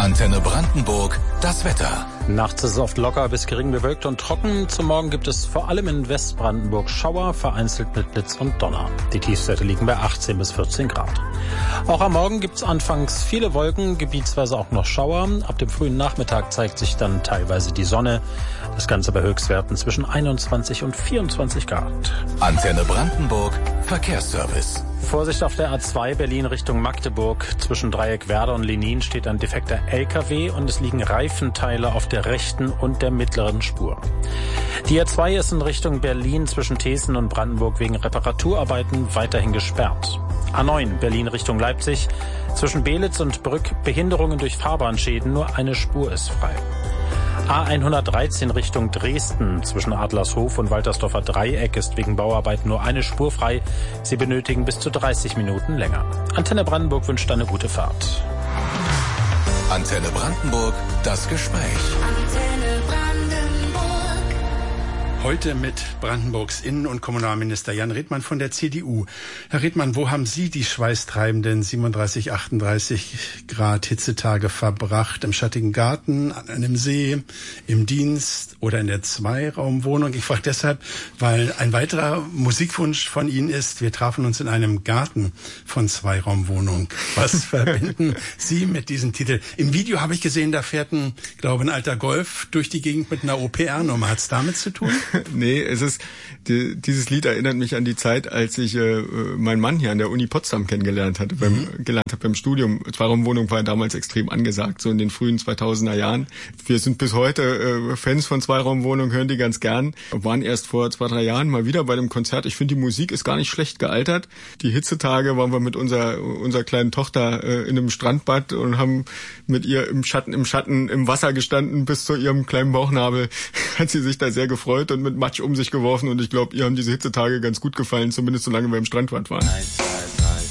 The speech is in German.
Antenne Brandenburg, das Wetter. Nachts ist es oft locker bis gering bewölkt und trocken. Zum Morgen gibt es vor allem in Westbrandenburg Schauer, vereinzelt mit Blitz und Donner. Die Tiefstwerte liegen bei 18 bis 14 Grad. Auch am Morgen gibt es anfangs viele Wolken, gebietsweise auch noch Schauer. Ab dem frühen Nachmittag zeigt sich dann teilweise die Sonne. Das Ganze bei Höchstwerten zwischen 21 und 24 Grad. Antenne Brandenburg, Verkehrsservice. Vorsicht auf der A2 Berlin Richtung Magdeburg. Zwischen Dreieck Werder und Lenin steht ein defekter LKW und es liegen Reifenteile auf der rechten und der mittleren Spur. Die A2 ist in Richtung Berlin zwischen Thesen und Brandenburg wegen Reparaturarbeiten weiterhin gesperrt. A9 Berlin Richtung Leipzig. Zwischen Belitz und Brück Behinderungen durch Fahrbahnschäden, nur eine Spur ist frei. A113 Richtung Dresden zwischen Adlershof und Waltersdorfer Dreieck ist wegen Bauarbeiten nur eine Spur frei. Sie benötigen bis zu 30 Minuten länger. Antenne Brandenburg wünscht eine gute Fahrt. Antenne Brandenburg, das Gespräch. Antenne Brandenburg. Heute mit Brandenburgs Innen- und Kommunalminister Jan Redmann von der CDU. Herr Redmann, wo haben Sie die schweißtreibenden 37, 38 Grad Hitzetage verbracht? Im schattigen Garten, an einem See, im Dienst oder in der Zweiraumwohnung? Ich frage deshalb, weil ein weiterer Musikwunsch von Ihnen ist, wir trafen uns in einem Garten von Zweiraumwohnung. Was verbinden Sie mit diesem Titel? Im Video habe ich gesehen, da fährt ein alter Golf durch die Gegend mit einer OPR-Nummer. Hat es damit zu tun? Nee, dieses Lied erinnert mich an die Zeit, als ich meinen Mann hier an der Uni Potsdam kennengelernt hatte, gelernt habe beim Studium. Zweiraumwohnung war damals extrem angesagt, so in den frühen 2000er Jahren. Wir sind bis heute Fans von Zweiraumwohnung, hören die ganz gern. Waren erst vor 2-3 Jahren mal wieder bei einem Konzert. Ich finde, die Musik ist gar nicht schlecht gealtert. Die Hitzetage waren wir mit unserer kleinen Tochter in einem Strandbad und haben mit ihr im Schatten im Wasser gestanden bis zu ihrem kleinen Bauchnabel. Hat sie sich da sehr gefreut und mit Matsch um sich geworfen, und ich glaube, ihr haben diese Hitzetage ganz gut gefallen, zumindest solange wir im Strandbad waren.